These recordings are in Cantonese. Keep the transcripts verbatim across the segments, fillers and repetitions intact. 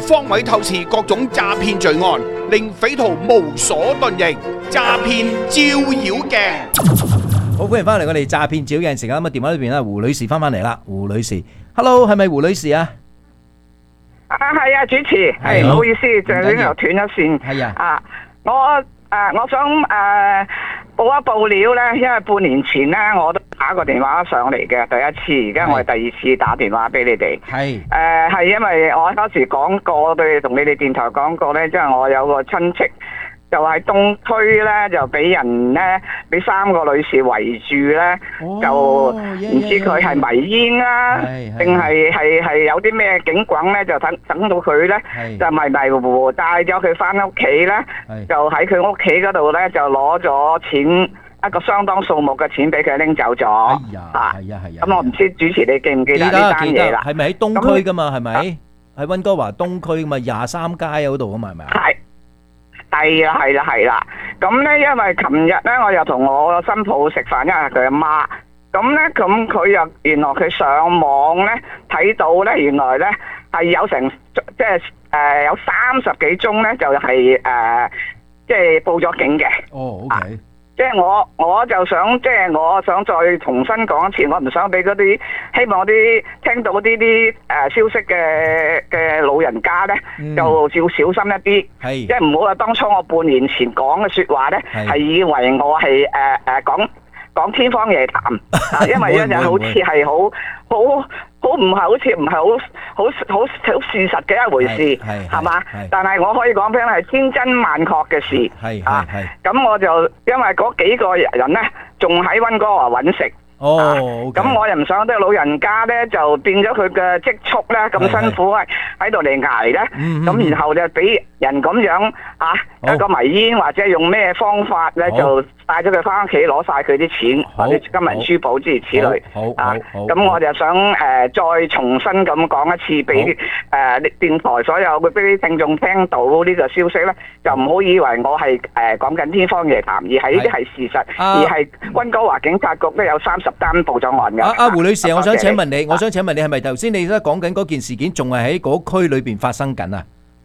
方位透視各種詐騙罪案，令匪徒無所遁形。詐騙照妖鏡， 好，歡迎翻嚟我哋詐騙照妖鏡時間。咁啊，電話裏邊咧，胡女士翻翻嚟啦。胡女士 ，Hello， 係咪胡女士啊？ 啊，係啊，主持，係唔好意思，就呢又斷咗線。 係啊， 啊，我誒、呃，我想誒、呃、報一報料咧，因為半年前咧我都打過電話上嚟嘅第一次，而家我係第二次打電話俾你哋。係誒，係因為我嗰時講過，對同你哋電台講過咧，即係我有個親戚。就喺東區咧，就俾人咧，俾三個女士圍住咧，哦、就唔知佢係迷煙啦，定係係係有啲咩警棍咧，就等等到佢咧，就迷迷糊糊帶咗佢翻屋企咧，就喺佢屋企嗰度咧，就攞咗錢一個相當數目嘅錢俾佢拎走咗。哎呀，係啊係啊！咁我唔知主持你記唔記得呢單嘢啦？ 係咪喺東區噶嘛？係咪喺溫哥華東區噶嘛？廿三街嗰度啊嘛？係咪啊？係。 係啦，係啦，係啦。咁咧，因為琴日咧，我又同我新抱食飯，因為佢阿媽。咁咧，咁佢又原來佢上網咧睇到咧，原來咧係有成即係誒有三十幾宗咧，就係誒即係報咗警嘅。哦 ，OK。即係我我就想即係我想再重新講一次，我唔想俾嗰啲希望啲聽到呢啲誒消息嘅嘅老人家咧，嗯、就要小心一啲。係，即係唔好話當初我半年前講嘅説話咧，係以為我係誒誒講講天方夜譚，因為咧就好似係好好好唔係好似唔係好好好好事實嘅一回事，係嘛？但係我可以講俾你係千真萬確嘅事，係啊。咁我就因為嗰幾個人咧，仲喺溫哥華揾食。哦，咁我又唔想啲老人家咧就變咗佢嘅積蓄咧咁辛苦喺喺度嚟捱咧，咁然後就俾人咁樣啊一個迷煙或者用咩方法咧就帶咗佢翻屋企攞晒佢啲錢或者金銀珠寶諸如此類。好啊，咁我就想誒再重新咁講一次俾誒電台所有嘅俾啲聽眾聽到呢個消息咧，就唔好以為我係誒講緊天方夜譚，而係呢啲係事實，而係溫哥華警察局都有三十單報咗案嘅。阿阿胡女士，我想請問你，我想請問你係咪頭先你咧講緊嗰件事件仲係喺嗰區裏邊發生緊啊？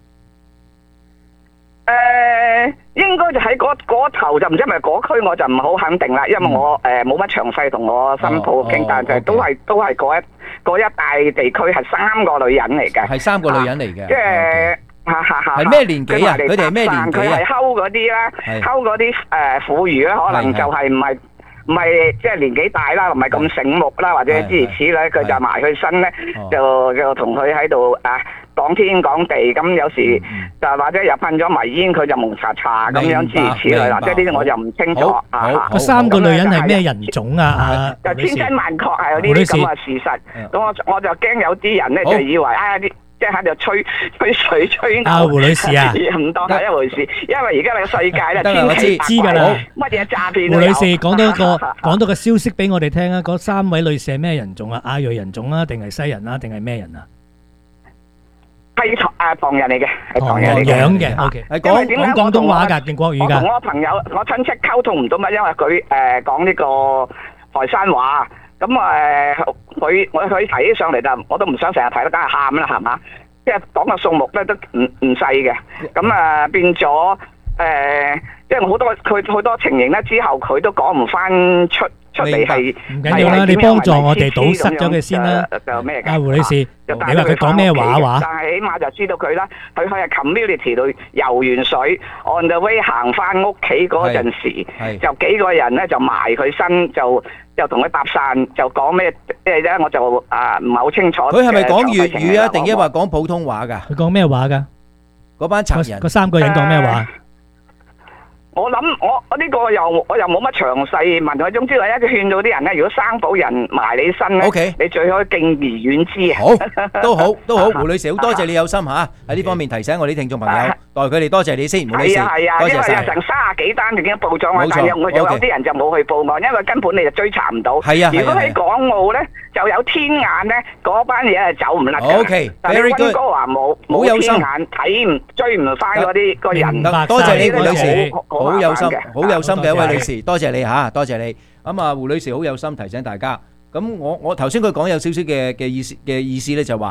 誒，應該就喺嗰嗰頭，就唔知係咪嗰區，我就唔好肯定啦，因為我誒冇乜詳細同我新抱傾，但係都係都係嗰一嗰一帶地區係三個女人嚟嘅， 係三個女人嚟嘅， 即係吓吓吓， 係咩年紀啊？佢哋係咩年紀啊？ 佢係溝嗰啲咧，溝嗰啲誒婦孺咧，可能就係唔係。唔係即係年紀大啦，唔係咁醒目啦，或者諸如此類，佢就埋佢身咧，就就同佢喺度啊講天講地，咁有時就或者又噴咗迷煙，佢就蒙查查咁樣諸如此類啦。即係呢啲我就唔清楚啊。 嗰三個女人係咩人種啊？ 就千真萬確係有呢啲咁嘅事實。咁我我就驚有啲人咧就以為啊啲。即係喺度吹吹水吹牛， 阿胡女士啊， 唔當係一回事，因為而家呢個世界咧， 我知知㗎啦， 乜嘢詐騙？ 胡女士講多個講多個消息俾我哋聽啊！嗰三位女士係咩人種啊？亞裔人種啊，定係西人啊，定係咩人啊？ 係誒唐人嚟嘅，係唐人嚟嘅。OK，係講講廣東話㗎定國語㗎？ 我同我朋友我親戚溝通唔到乜，因為佢誒講呢個台山話。咁誒，佢我佢提起上嚟就，我都唔想成日提得，梗係喊啦，係嘛？即係講嘅數目咧都唔唔細嘅，咁啊變咗誒，即係好多佢好多情形咧，之後佢都講唔翻出出嚟係。 唔緊要啦，你幫助我哋堵塞咗佢先啦。 就咩嘅？ 阿胡女士，你話佢講咩話話？ 但係起碼就知道佢啦，佢喺 community 度游完水 ，on the way 行翻屋企嗰陣時，就幾個人咧就埋佢身就。就同佢搭訕，就講咩咩咧？我就啊唔係好清楚。 佢係咪講粵語啊？定抑或講普通話㗎？ 佢講咩話㗎？ 嗰班賊人， 嗰三個人講咩話？ 我諗我我呢個又我又冇乜詳細問佢，總之我一勸到啲人咧，如果生保人埋你身咧，OK，你最好敬而遠之啊！ 好，都好，都好，胡女士好多謝你有心嚇，喺呢方面提醒我啲聽眾朋友，代佢哋多謝你先，胡女士， 係啊係啊，因為有成三十幾單已經報咗案，但係有有啲人就冇去報案，因為根本你就追查唔到。係啊，如果喺港澳咧，就有天眼咧，嗰班嘢係走唔甩嘅。OK，但係溫哥華冇冇天眼，睇唔追唔翻嗰啲個人。 多謝你，胡女士。好有心，好有心嘅一位女士，多謝你吓，多謝你。咁啊，胡女士好有心提醒大家。咁我我頭先佢講有少少嘅嘅意思嘅意思咧，就話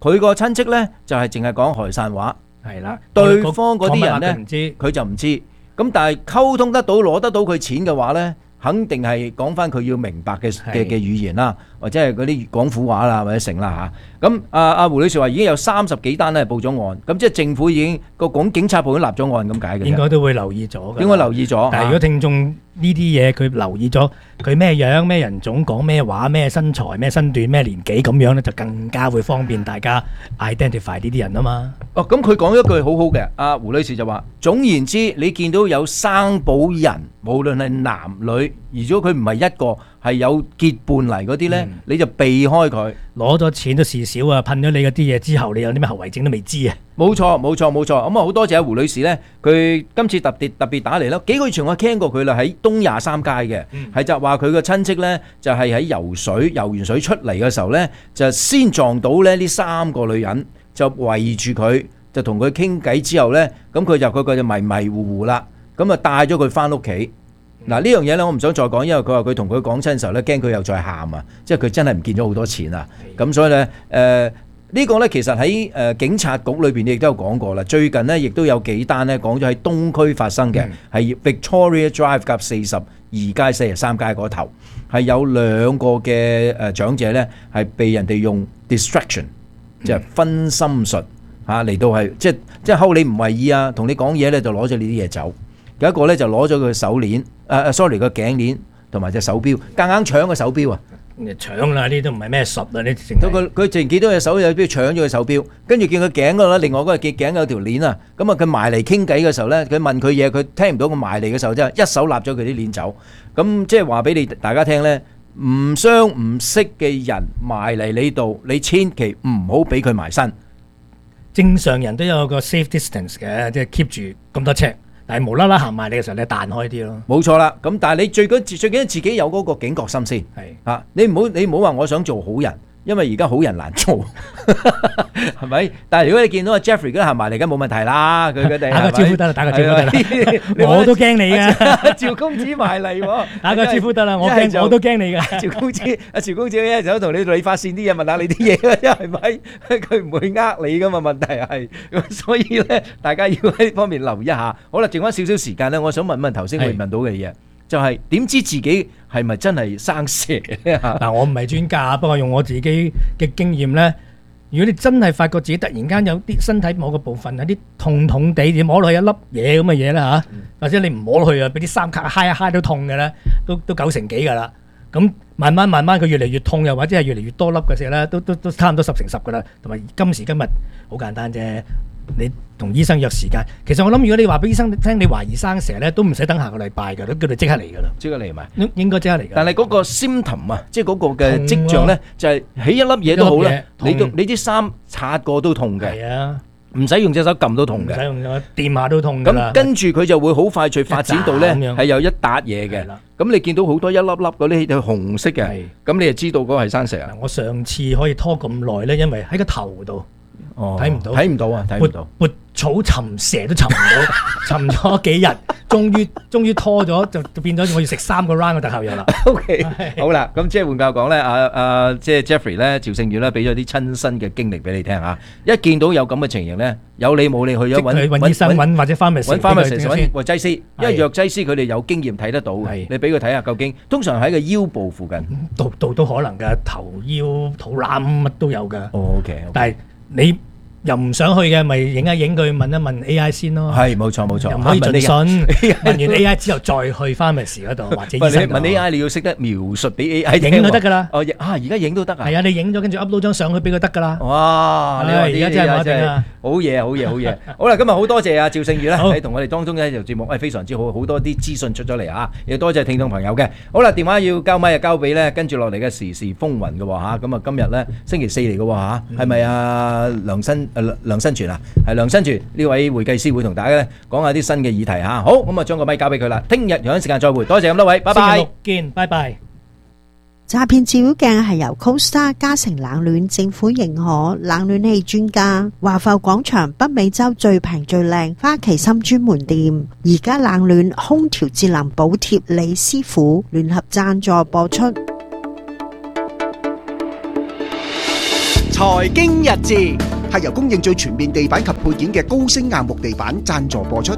佢個親戚咧就係淨係講海汕話， 係啦， 對方嗰啲人咧唔知佢就唔知。咁但係溝通得到攞得到佢錢嘅話咧，肯定係講翻佢要明白嘅嘅嘅語言啦，或者係嗰啲廣府話啦，或者成啦嚇。咁阿阿胡女士話已經有三十幾單咧報咗案，咁即係政府已經個警警察部已經立咗案咁解嘅。 應該都會留意咗嘅。 應該留意咗。 但係如果聽眾呢啲嘢佢留意咗，佢咩樣、咩人種、講咩話、咩身材、咩身段、咩年紀咁樣咧，就更加會方便大家 identify 呢啲人啊嘛。 哦，咁佢講一句好好嘅，阿胡女士就話：總言之，你見到有生保人，無論係男女，如果佢唔係一個係有結伴嚟嗰啲咧，你就避開佢。 攞咗錢都事少啊，噴咗你嗰啲嘢之後，你有啲咩後遺症都未知啊。 冇錯，冇錯，冇錯。咁啊，好多謝阿胡女士咧，佢今次特別特別打嚟啦。幾個月前我聽過佢啦，喺東廿三街嘅，係、嗯、就話佢個親戚咧，就係喺游水游完水出嚟嘅時候咧，就先撞到咧呢三個女人，就圍住佢，就同佢傾偈之後咧，咁佢就佢個就迷迷糊糊啦，咁啊帶咗佢翻屋企。嗱，呢樣嘢咧，我唔想再講，因為佢話佢同佢講親嘅時候咧，驚佢又再喊啊，即係佢真係唔見咗好多錢啊。咁所以咧，誒、呃。呢個呢，其實喺誒警察局裏邊亦都有講過啦。最近呢，亦都有幾單呢講咗喺東區發生嘅，係 Victoria Drive 夾四十二街、四十三街嗰頭，係有兩個嘅誒長者呢，係被人哋用 distraction，即係分心術嚇嚟到係即係即係睺你唔為意啊，同你講嘢呢，就攞咗你啲嘢走。有一個呢，就攞咗佢手鏈，誒、uh, 誒 sorry 個頸鏈同埋隻手錶，夾硬搶個手錶啊！ 搶啦！呢都唔係咩術啊！呢到佢佢淨見到隻手有錶搶咗佢手錶，跟住見佢頸嗰度咧，另外嗰個見頸有條鏈啊，咁啊佢埋嚟傾偈嘅時候咧，佢問佢嘢，佢聽唔到，佢埋嚟嘅時候即係一手立咗佢啲鏈走，咁即係話俾你大家聽咧，唔相唔識嘅人埋嚟你度，你千祈唔好俾佢埋身。 正常人都有個 safe distance 嘅，即係 keep 住咁多尺。但係無啦啦行埋你嘅時候，你彈開啲咯。冇錯啦，咁但係你最緊最緊要自己有嗰個警覺心先。係啊，你唔好你唔好話我想做好人，因為而家好人難做，係咪？但係如果你見到阿 Jeffrey 嗰啲行埋嚟，梗冇問題啦。佢佢哋打個招呼得啦，打個招呼得啦。我都驚你噶，趙公子埋嚟， 打個招呼得啦。我驚我都驚你噶。 趙公子，阿趙公子咧就同你理髮線啲嘢，問下你啲嘢啦，係咪？佢唔會呃你噶嘛？問題係咁，所以咧大家要喺呢方面留意一下。好啦，剩翻少少時間咧，我想問問頭先我哋問到嘅嘢。就係點知自己係咪真係生蛇咧？ 嗱，我唔係專家，不過用我自己嘅經驗咧，如果你真係發覺自己突然間有啲身體某個部分有啲痛痛地，你摸落去一粒嘢咁嘅嘢啦嚇，或者你唔摸落去啊，俾啲三卡揩一揩都痛嘅咧，都都九成幾㗎啦。咁慢慢慢慢佢越嚟越痛，又或者係越嚟越多粒嘅時候咧，都都都差唔多十成十㗎啦。同埋今時今日好簡單啫。你同醫生約時間，其實我諗如果你話俾醫生聽你懷疑生蛇咧，都唔使等下個禮拜㗎，都叫你即刻嚟㗎啦。 即刻嚟咪？ 應應該即刻嚟㗎。 但係嗰個 symptom 啊，即係嗰個嘅跡象咧，就係起一粒嘢都好咧，你都你啲衫擦過都痛嘅。係啊，唔使用隻手撳都痛嘅。唔使用咗掂下都痛㗎啦。咁跟住佢就會好快脆發展到咧係有一笪嘢嘅。咁你見到好多一粒粒嗰啲係紅色嘅，咁你就知道嗰個係生蛇啊。我上次可以拖咁耐咧，因為喺個頭度。哦，睇唔到，睇唔到啊，睇唔到。撥草尋蛇都尋唔到，尋咗幾日，終於終於拖咗，就就變咗我要食三個 round 嘅特效藥啦。OK，好啦，咁即係換句講咧，阿阿即係 Jeffrey 咧，趙勝宇咧，俾咗啲親身嘅經歷俾你聽嚇。一見到有咁嘅情形咧，有你冇你去咗揾揾醫生揾或者翻咪揾翻咪揾藥劑師，因為藥劑師佢哋有經驗睇得到嘅。你俾佢睇下究竟，通常喺個腰部附近，度度都可能㗎，頭腰肚腩乜都有㗎。哦 OK，但係你又唔想去嘅，咪影一影佢，問一問 A I 先咯。係冇錯冇錯，又唔可以盡信。問完 A I 之後再去翻咪時嗰度或者醫生度。問 A I 你要識得描述俾 A I 影就得㗎啦。哦啊，而家影都得啊。係啊，你影咗跟住 upload 張相去俾佢得㗎啦。哇！你話而家真係真係好嘢好嘢好嘢。好啦，今日好多謝阿趙勝宇啦，喺同我哋當中呢條節目係非常之好，好多啲資訊出咗嚟啊！亦多謝聽眾朋友嘅。好啦，電話要交咪就交俾咧，跟住落嚟嘅時事風雲嘅喎嚇。咁啊，今日咧星期四嚟嘅喎嚇，係咪啊梁新？梁新全啊，係梁新全呢位會計師會同大家咧講下啲新嘅議題嚇。好，咁啊將個咪交俾佢啦。聽日同樣時間再會，多謝咁多位，拜拜。星期六見，拜拜。 詐騙照妖鏡係由 CoStar 嘉誠冷暖政府認可冷暖氣專家華埠廣場北美洲最平最靚花旗參專門店，而家冷暖空調節能補貼李師傅聯合贊助播出。 財經日誌係由供應最全面地板及配件嘅高升硬木地板贊助播出。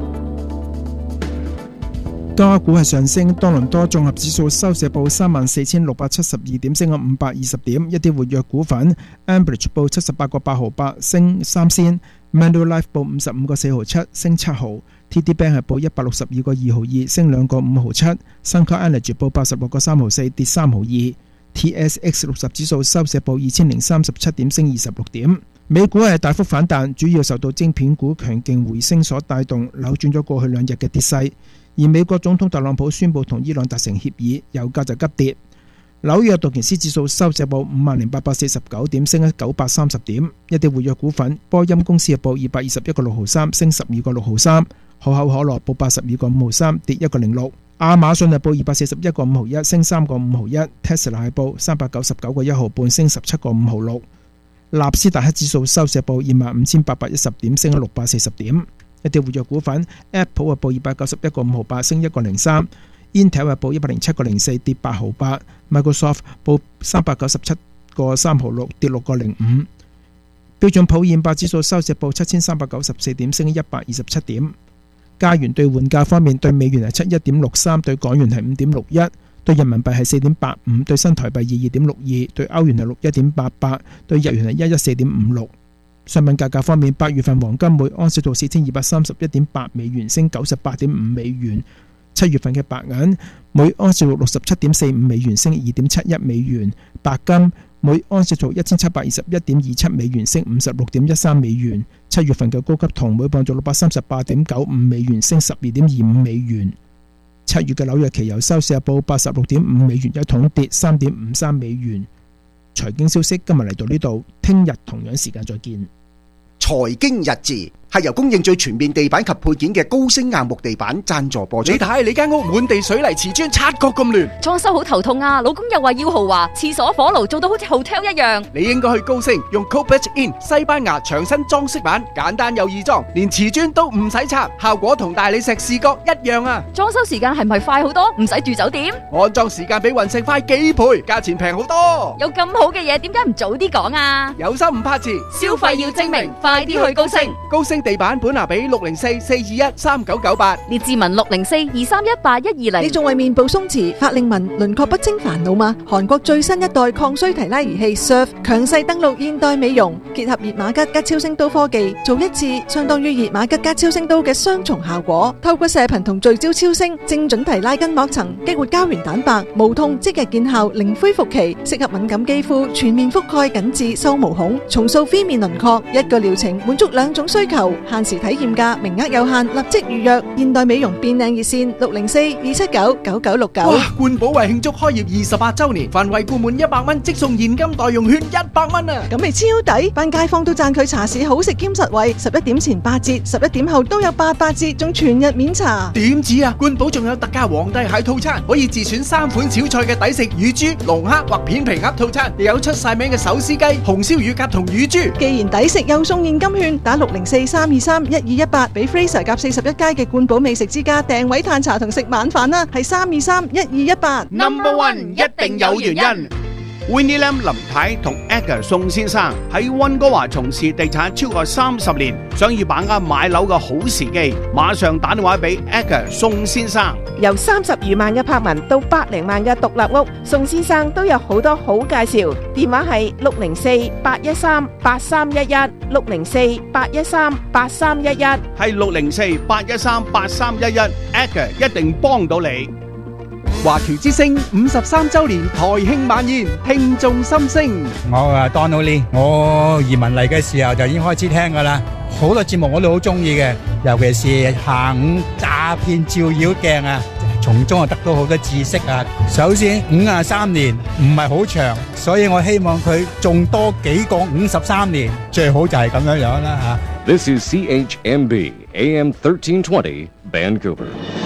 多股係上升，多倫多綜合指數收市報三萬四千六百七十二點，升咗五百二十點。一啲活躍股份 Ambridge 報七十八個八毫八，升三仙。Manulife 報五十五個四毫七，升七毫。T D Bank 係報一百六十二個二毫二，升兩個五毫七。Suncor Energy 報八十六個三毫四，跌三毫二。T S X 六十指數收市報二千零三十七點，升二十六點。美股係大幅反彈，主要受到晶片股強勁回升所帶動，扭轉咗過去兩日嘅跌勢。而美國總統特朗普宣布同伊朗達成協議，油價就急跌。紐約道瓊斯指數收市報五萬零八百四十九點，升咗九百三十點。一啲活躍股份，波音公司報二百二十一個六毫三，升十二個六毫三。可口可樂報八十二個五毫三，跌一個零六。亞馬遜係報二百四十一個五毫一，升三個五毫一。Tesla 係報三百九十九個一毫半，升十七個五毫六。納斯達克指數收市報二萬五千八百一十點，升咗六百四十點。一啲活躍股份 ，Apple 係報二百九十一個五毫八，升一個零三 ；Intel 係報一百零七個零四，跌八毫八 ；Microsoft 報三百九十七個三毫六，跌六個零五。標準普爾五百指數收市報七千三百九十四點，升一百二十七點。加元兌換價方面，對美元係七一點六三，對港元係五點六一，對人民幣係四點八五，對新台幣二二點六二，對歐元係六一點八八，對日元係一一四點五六。商品價格方面，八月份黃金每盎司到四千二百三十一點八美元，升九十八點五美元；七月份嘅白銀每盎司到六十七點四五美元，升二點七一美元；白金每盎司到一千七百二十一點二七美元，升五十六點一三美元；七月份嘅高級銅每磅做六百三十八點九五美元，升十二點二五美元；七月嘅紐約期油收市報八十六點五美元一桶，跌三點五三美元。財經消息今日嚟到呢度，聽日同樣時間再見。 財經日誌係由供應最全面地板及配件嘅高升硬木地板贊助播出。 你睇你間屋滿地水泥瓷磚，察覺咁亂， 裝修好頭痛啊！老公又話要豪華，廁所火爐做到好似 hotel 一樣。 你應該去高升，用 Cobalt In 西班牙牆身裝飾板，簡單又易裝，連瓷磚都唔使拆，效果同大理石視覺一樣啊！ 裝修時間係咪快好多？唔使住酒店？ 安裝時間比雲石快幾倍，價錢平好多。 有咁好嘅嘢，點解唔早啲講啊？ 有心唔怕遲， 消費要精明，快啲去高升。 高升地板本拿比六零四四二一三九九八， 列志文六零四二三一八一二零。 你仲為面部鬆弛、法令紋、輪廓不清煩惱嗎？韓國最新一代抗衰提拉儀器 Surf 強勢登陸現代美容，結合熱瑪吉加超聲刀科技，做一次相當於熱瑪吉加超聲刀嘅雙重效果。透過射頻同聚焦超聲，精準提拉筋膜層，激活膠原蛋白，無痛即日見效，零恢復期，適合敏感肌膚，全面覆蓋緊致收毛孔，重塑 V 面輪廓。一個療程滿足兩種需求，限時體驗價，名額有限，立即預約。現代美容變靚熱線六零四二七九九九六九。 哇！冠寶為慶祝開業二十八周年，凡惠顧滿一百蚊即送現金代用券一百蚊啊！ 咁咪超抵，班街坊都讚佢茶市好食兼實惠。十一點前八折，十一點後都有八八折，仲全日免茶。 點止啊！冠寶仲有特價皇帝蟹套餐，可以自選三款小菜嘅抵食乳豬、龍蝦或片皮鴨套餐，亦有出晒名嘅手撕雞、紅燒乳鴿同乳豬。 既然抵食又送現金券，打六零四三二三一二一八，俾 Fraser 夾四十一街嘅冠寶美食之家訂位嘆茶同食晚飯啦，係三二三一二一八。 Number One 一定有原因。Winnie Lam 林太同 Edgar 宋先生喺溫哥華從事地產超過三十年，想要把握買樓嘅好時機，馬上打電話俾 Edgar 宋先生。 由三十餘萬嘅柏文到百零萬嘅獨立屋，宋先生都有好多好介紹。電話係六零四八一三八三一一，六零四八一三八三一一， 係六零四八一三八三一一 ，Edgar 一定幫到你。 華僑之聲五十三周年台慶晚宴，聽眾心聲。 我啊 Donald Lee， 我移民嚟嘅時候就已經開始聽噶啦，好多節目我都好中意嘅，尤其是下午詐騙照妖鏡啊，從中啊得到好多知識啊。首先五十三年唔係好長，所以我希望佢仲多幾個五十三年，最好就係咁樣樣啦吓。 This is C H M B A M thirteen twenty Vancouver。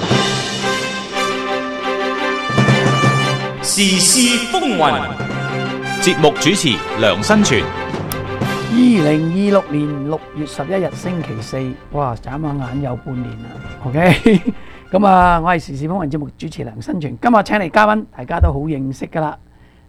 時事風雲，節目主持梁新全。 二零二六年六月十一日星期四，哇！眨下眼又半年啦。OK， 咁啊，我係時事風雲節目主持梁新全。今日請嚟嘉賓，大家都好認識噶啦。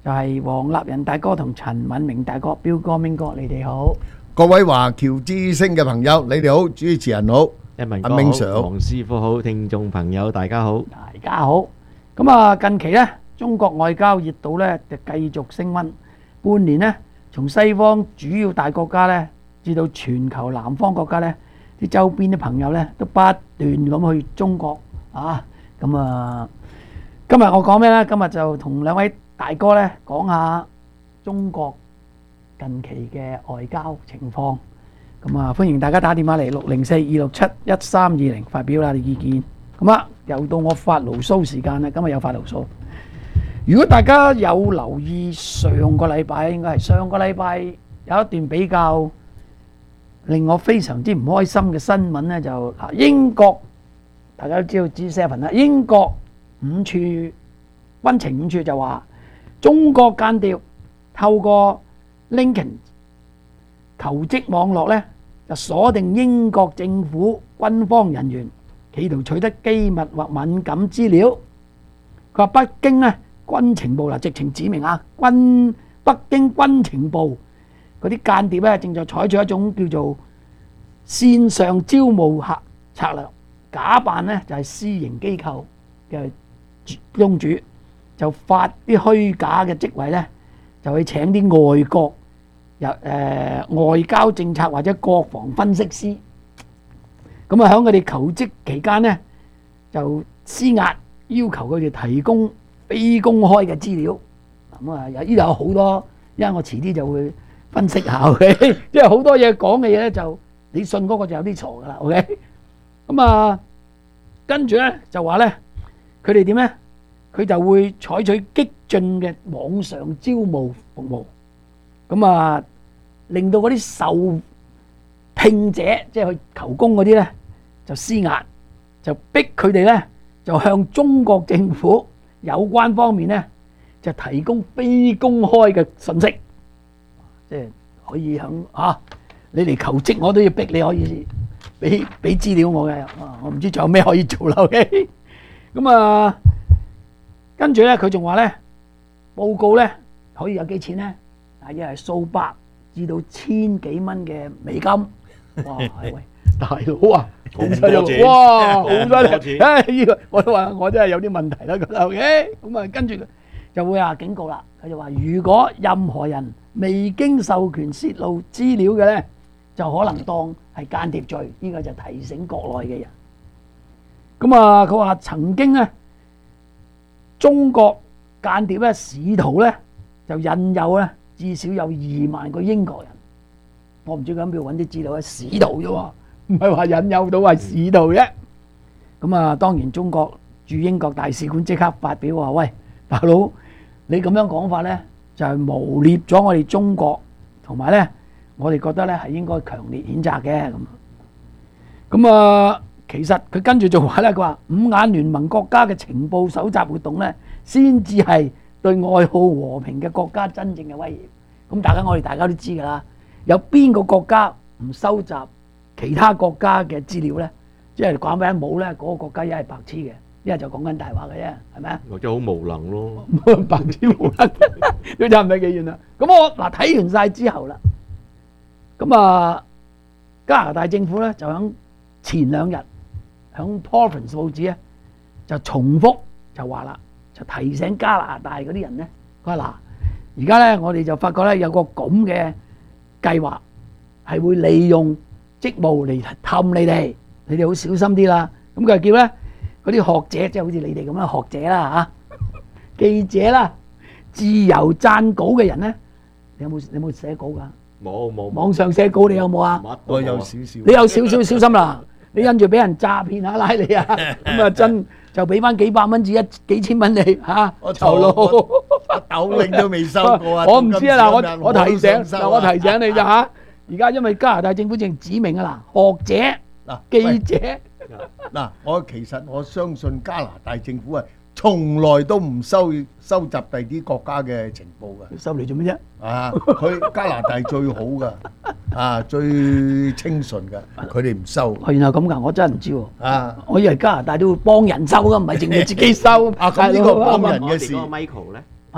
就係黃立仁大哥同陳敏明大哥，彪哥、明哥，你哋好。 各位華僑之聲嘅朋友，你哋好，主持人好， 一文阿明哥好， Sir 好， 黃師傅好，聽眾朋友大家好。 大家好。咁啊，近期呢，中國外交熱度呢就繼續升溫。半年呢，從西方主要大國家呢，至到全球南方國家呢，啲周邊啲朋友呢，都不斷咁去中國啊。咁啊，今日我講咩呢？今日就同兩位大哥呢講下中國近期嘅外交情況。咁啊，歡迎大家打電話嚟六零四二六七一三二零發表下啲意見。咁啊，又到我發牢騷時間啦！今日有發牢騷。如果大家有留意上個禮拜，應該係上個禮拜有一段比較令我非常之唔開心嘅新聞呢，就英國大家都知道 G 七 啦，英國五處軍情五處就話中國間諜透過 LinkedIn 求職網絡呢，就鎖定英國政府軍方人員，企圖取得機密或敏感資料。佢話北京呢軍情部嗱，直情指明啊，軍北京軍情部嗰啲間諜咧，正在採取一種叫做線上招募客策略，假扮呢就係私營機構嘅東主，就發啲虛假嘅職位呢，就去請啲外國有誒、呃、外交政策或者國防分析師。咁啊，喺佢哋求職期間呢，就施壓要求佢哋提供非公開嘅資料。咁啊，有呢度有好多，因為我遲啲就會分析下嘅，即係好多嘢講嘅嘢咧，就你信嗰個就有啲錯噶啦。OK，咁啊，跟住咧就話咧，佢哋點咧？佢就會採取激進嘅網上招募服務，咁啊，令到嗰啲受聘者即係去求工嗰啲咧，就施壓，就逼佢哋咧，就向中國政府有關方面咧，就提供非公開嘅信息，即係可以響啊，你嚟求職我都要逼你可以俾俾資料我嘅，啊，我唔知仲有咩可以做啦。OK，咁啊，跟住咧佢仲話咧，報告咧可以有幾錢咧？大約係數百至到千幾蚊嘅美金。哇！喂，大佬啊，好犀利！哇，好犀利！唉，呢個我都話我真係有啲問題啦，覺得 OK。咁啊，跟住就會啊警告啦。佢就話：如果任何人未經授權泄露資料嘅咧，就可能當係間諜罪。呢個就提醒國內嘅人。咁啊，佢話曾經咧，中國間諜咧試圖咧就引誘咧至少有二萬個英國人。我唔知佢喺邊度揾啲資料，係使徒啫喎，唔係話引誘到，係使徒啫。咁啊，當然中國駐英國大使館即刻發表話：喂，大佬，你咁樣講法咧，就係誣衊咗我哋中國，同埋咧，我哋覺得咧係應該強烈譴責嘅。咁，咁啊，其實佢跟住就話咧，佢話五眼聯盟國家嘅情報搜集活動咧，先至係對愛好和平嘅國家真正嘅威脅。咁大家我哋大家都知㗎啦。有邊個國家唔收集其他國家嘅資料咧？即係講俾人冇咧，嗰個國家一係白痴嘅，一係就講緊大話嘅啫，係咪啊？ 或者好無能咯， 白痴無能，都差唔多幾遠啦。咁我嗱睇完晒之後啦，咁啊加拿大政府咧就喺前兩日喺 Province 報紙咧就重複就話啦，就提醒加拿大嗰啲人咧，佢話嗱，而家咧我哋就發覺咧有個咁嘅計劃係會利用職務嚟氹你哋，你哋好小心啲啦。咁佢就叫咧嗰啲學者，即係好似你哋咁樣學者啦嚇，記者啦，自由撰稿嘅人咧，你有冇你有冇寫稿㗎？ 冇冇。 網上寫稿你有冇啊？ 我有少少。 你有少少小心啦，你因住俾人詐騙下拉你啊，咁啊真就俾翻幾百蚊至一幾千蚊你嚇，酬勞。 斗零都未收過啊！ 我唔知啊嗱，我我提醒嗱，我提醒你咋嚇？而家因為加拿大政府正指明啊嗱，學者嗱記者嗱，我其實我相信加拿大政府係從來都唔收收集第啲國家嘅情報㗎。 收嚟做咩啫？ 啊，佢加拿大最好㗎，啊最清純㗎，佢哋唔收。 原來咁㗎，我真係唔知喎。 啊， 我以為加拿大都會幫人收㗎，唔係淨係自己收。 啊，咁呢個幫人嘅事。 Michael 咧？ 啊，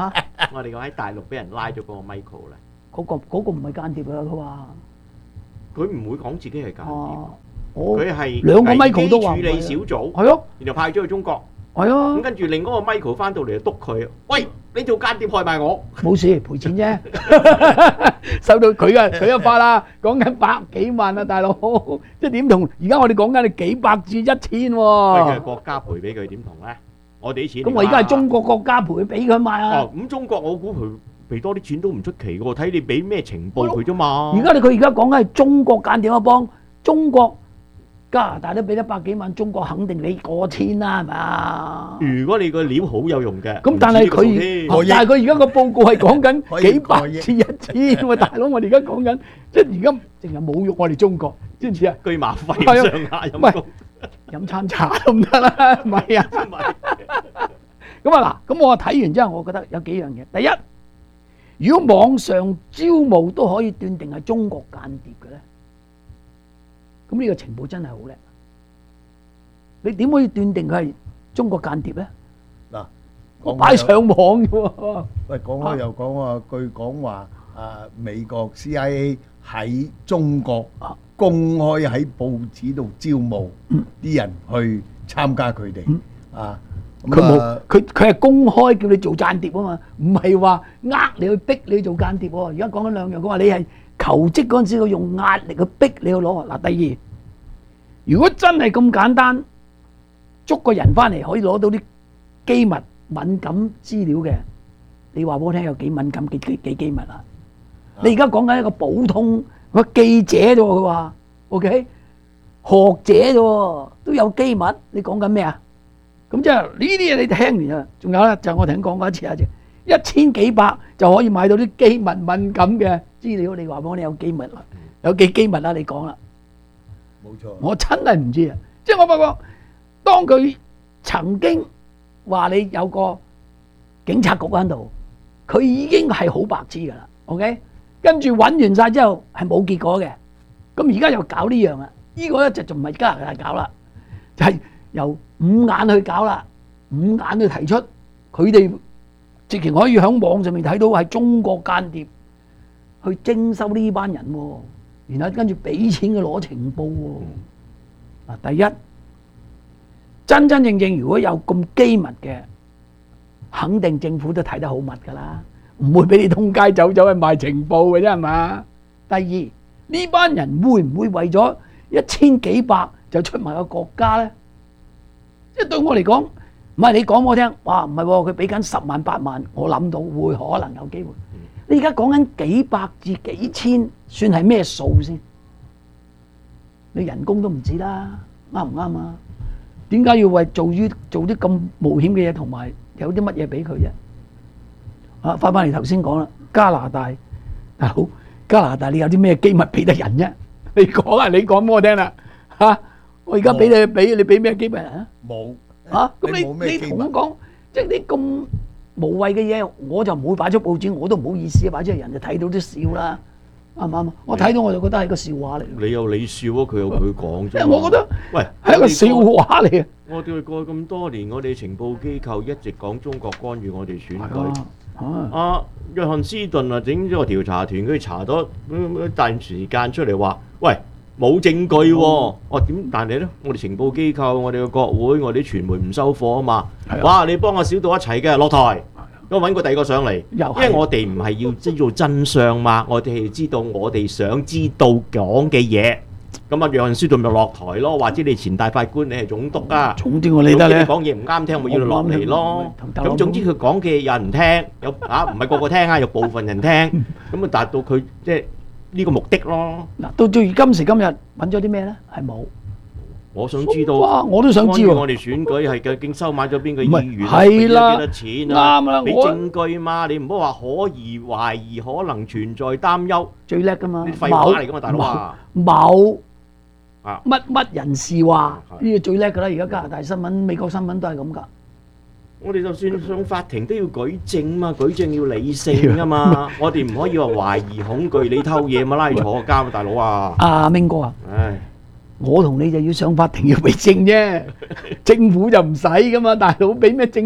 我哋講喺大陸俾人拉咗嗰個 Michael 咧， 嗰個嗰個唔係間諜啊，佢話佢唔會講自己係間諜， 我佢係兩個 Michael 都話處理小組， 係咯， 然後派咗去中國， 係啊， 咁跟住另嗰個 Michael 翻到嚟就督佢，喂，你做間諜害埋我， 冇事賠錢啫，收到佢啊，佢一發啦，講緊百幾萬啊，大佬，即係點同？而家我哋講緊係幾百至一千喎， 佢係國家賠俾佢點同咧？我哋啲錢咁我而家係中國國家賠俾佢買啊！ 哦，咁中國我估佢俾多啲錢都唔出奇嘅喎，睇你俾咩情報佢啫嘛。 而家你佢而家講緊係中國間諜一幫，中國加拿大都俾一百幾萬，中國肯定你過千啦，係咪啊？ 如果你個料好有用嘅， 咁但係佢，但係佢而家個報告係講緊幾百至一千喎，大佬，我哋而家講緊，即係而家淨係侮辱我哋中國，知唔知啊？ 居馬費上下陰公。 飲餐茶都唔得啦，唔係啊，咁啊嗱，咁我睇完之後，我覺得有幾樣嘢。第一，如果網上招募都可以斷定係中國間諜嘅咧，咁呢個情報真係好叻。你點可以斷定佢係中國間諜咧？ 嗱， 我擺上網嘅喎。 喂，講開又講話，據講話啊，美國 C I A 喺中國公開喺報紙度招募啲人去參加佢哋啊。 佢冇，佢佢係公開叫你做間諜啊嘛，唔係話呃你去逼你做間諜喎。而家講緊兩樣，佢話你係求職嗰陣時，佢用壓力去逼你去攞。嗱，第二，如果真係咁簡單，捉個人翻嚟可以攞到啲機密敏感資料嘅，你話俾我聽有幾敏感幾幾幾機密啊？你而家講緊一個普通個記者啫喎，佢話 OK 學者啫喎，都有機密，你講緊咩啊？咁即係呢啲嘢你聽完啊，仲有咧就係我頭先講過一次啊，一千幾百就可以買到啲機密敏感嘅資料，你話俾我聽有機密啦，有幾機密啦？你講啦， 冇錯， 我真係唔知啊！即係我發覺，當佢曾經話你有個警察局喺度，佢已經係好白痴噶啦 ，OK？跟住揾完晒之後係冇結果嘅，咁而家又搞呢樣啊？呢個咧就仲唔係加拿大搞啦，就係由五眼去搞啦，五眼去提出佢哋直情可以喺網上面睇到係中國間諜去徵收呢班人喎，然後跟住俾錢佢攞情報喎。嗱，第一真真正正如果有咁機密嘅，肯定政府都睇得好密㗎啦，唔會俾你通街走走去賣情報嘅啫，係嘛？第二，呢班人會唔會為咗一千幾百就出賣個國家咧？即係對我嚟講，唔係你講我聽，哇唔係喎，佢俾緊十萬八萬，我諗到會可能有機會。你而家講緊幾百至幾千，算係咩數先？你人工都唔止啦，啱唔啱啊？點解要為做於做啲咁冒險嘅嘢，同埋有啲乜嘢俾佢啫？啊，翻返嚟頭先講啦，加拿大大佬，加拿大你有啲咩機密俾得人啫？你講啊，你講俾我聽啦嚇！我而家俾你俾你俾咩機密啊？ 冇嚇！咁你你同我講，即係啲咁無謂嘅嘢，我就唔會擺出報紙，我都唔好意思擺出嚟，人就睇到都笑啦，啱唔啱啊？我睇到我就覺得係個笑話嚟。 你有你笑啊，佢有佢講啫。 因為我覺得， 喂， 係一個笑話嚟嘅。 我哋過去咁多年，我哋情報機構一直講中國干預我哋選舉。阿約翰斯頓啊，整咗個調查團，佢查咗一段時間出嚟話，喂，冇證據喎。我點？但係咧，我哋情報機構、我哋嘅國會、我哋啲傳媒唔收貨啊嘛。哇！你幫我小到一齊嘅落台，咁揾個第二個上嚟，因為我哋唔係要知道真相嘛，我哋係知道我哋想知道講嘅嘢。咁啊，約翰斯頓咪落台咯，或者你前大法官你係總督啊， 總之我理得咧， 講嘢唔啱聽，咪要佢落嚟咯。咁總之佢講嘅有人聽，有啊唔係個個聽啊，有部分人聽，咁啊達到佢即係呢個目的咯。 嗱，到到今時今日揾咗啲咩咧？係冇。 我想知道， 我都想知喎。 我哋選舉係究竟收買咗邊個議員， 係啦， 俾咗幾多錢啊？ 啱啦， 俾證據嘛，你唔好話可疑、懷疑、可能存在擔憂， 最叻噶嘛， 廢話嚟噶嘛，大佬啊！ 某乜乜人士話呢個最叻噶啦，而家加拿大新聞、美國新聞都係咁噶。 我哋就算上法庭都要舉證嘛，舉證要理性噶嘛，我哋唔可以話懷疑、恐懼，你偷嘢咪拉你坐監，大佬啊！ 阿明哥啊， 唉， 我同你就要上法庭要俾證啫，政府就唔使噶嘛，大佬俾咩證啫？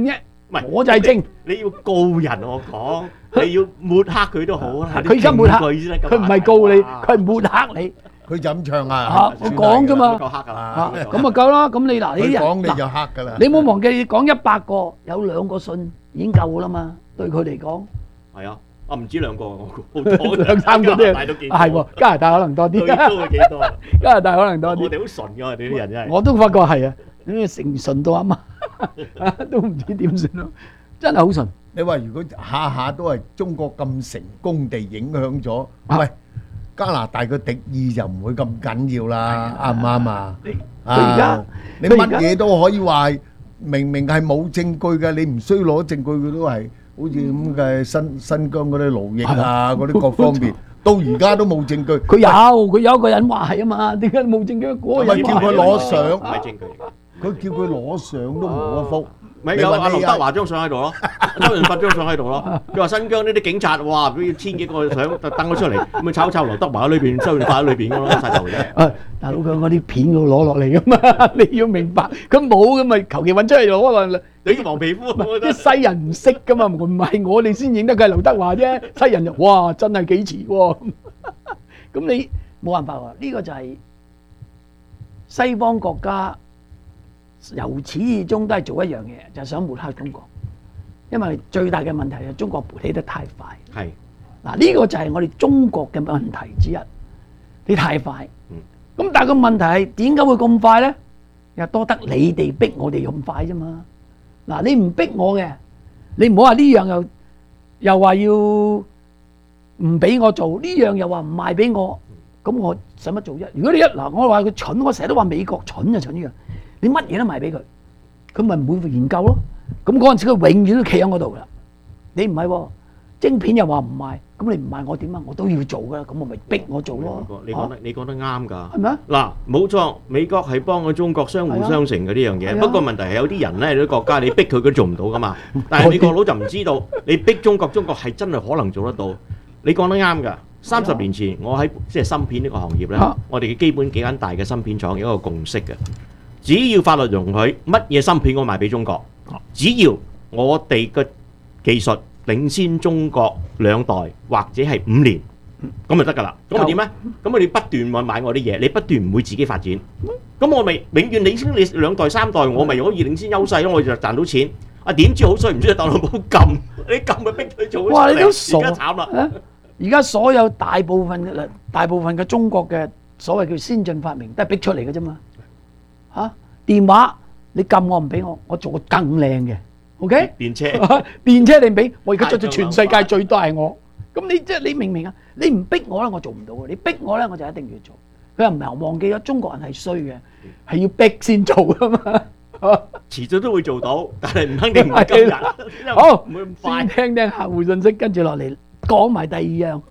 唔係我就係精。 你要告人我講，你要抹黑佢都好啦。 佢而家抹黑，佢唔係告你，佢係抹黑你。 佢就咁唱嚇啊！ 我講啫嘛， 夠黑㗎啦。 嚇咁啊夠啦。咁你嗱，你啲人佢講你就嗱黑㗎啦。 你冇忘記，你講一百個有兩個信已經夠啦嘛，對佢嚟講。 係啊，啊唔止兩個，我好多兩三個都加拿大都幾多。 係喎，加拿大可能多啲。 對都會幾多。 加拿大可能多啲。 我哋好純㗎，我哋啲人真係。 我都發覺係啊，呢成純到阿媽都唔知點算咯，真係好純。 你話如果下下都係中國咁成功地影響咗，喂加拿大嘅敵意就唔會咁緊要啦，啱唔啱啊？ 佢而家你乜嘢都可以話，明明係冇證據嘅，你唔需要攞證據，佢都係好似咁嘅新新疆嗰啲勞役啊，嗰啲各方面，到而家都冇證據。 佢有，佢有一個人話係啊嘛，點解冇證據？嗰個人咪叫佢攞相， 唔係證據。 佢叫佢攞相都冇得福。 咪有阿劉德華張相喺度咯，周潤發張相喺度咯。佢話新疆呢啲警察，哇，俾千幾個相登咗出嚟，咁咪炒炒劉德華喺裏邊，周潤發喺裏邊咁咯，晒頭嘅。 啊，大佬佢嗰啲片要攞落嚟噶嘛，你要明白，佢冇咁咪求其揾出嚟攞啊！ 你黃皮膚， 啲西人唔識噶嘛，唔係我哋先認得佢係劉德華啫，西人就哇真係幾似喎。咁你冇辦法喎，呢個就係西方國家。由始至終都係做一樣嘢，就係想抹黑中國，因為最大嘅問題係中國勃起得太快。 係嗱，呢個就係我哋中國嘅問題之一，你太快。咁、嗯、但係個問題係點解會咁快咧？又多得你哋逼我哋咁快啫嘛。嗱，你唔逼我嘅，你唔好話呢樣又又話要唔俾我做，呢樣又話唔賣俾我，咁我使乜做啫？如果你一嗱，我話佢蠢，我成日都話美國蠢就蠢呢樣。你乜嘢都賣俾佢，佢咪唔會研究咯？咁嗰陣時佢永遠都企喺嗰度噶。你唔係喎，晶片又話唔賣，咁你唔賣我點啊？我都要做噶，咁我咪逼我做咯。 你講得你講得啱㗎。 係咪啊？ 嗱，冇錯，美國係幫咗中國相互相成嘅呢樣嘢。不過問題係有啲人咧，有啲國家你逼佢，佢做唔到㗎嘛。但係美國佬就唔知道，你逼中國，中國係真係可能做得到。你講得啱㗎。三十年前，我喺即係芯片呢個行業咧，我哋嘅基本幾間大嘅芯片廠有一個共識嘅。只要法律容許，乜嘢芯片我賣俾中國，只要我哋嘅技術領先中國兩代或者係五年，咁就得㗎啦。咁咪點咧？咁我哋不斷買買我啲嘢，你不斷唔會自己發展，咁我咪永遠領先你兩代三代，我咪可以領先優勢咯，我就賺到錢。啊點知好衰唔知特朗普撳，你撳咪逼佢做。 哇！你都傻， 而家慘啦！ 而家所有大部分嘅大部分嘅中國嘅所謂叫先進發明，都係逼出嚟嘅啫嘛。嚇、啊、電話你撳我唔俾我，我做個更靚嘅 ，OK？ 電車， 電車你唔俾我，而家做咗全世界最多係我。咁你即係你明唔明啊？你唔逼我咧，我做唔到嘅。你逼我咧，我就一定要做。佢又唔係忘記咗中國人係衰嘅，係要逼先做㗎嘛。 遲早都會做到，但係唔肯定唔係今日。 好， 唔會咁快。 先聽聽客戶信息，跟住落嚟講埋第二樣。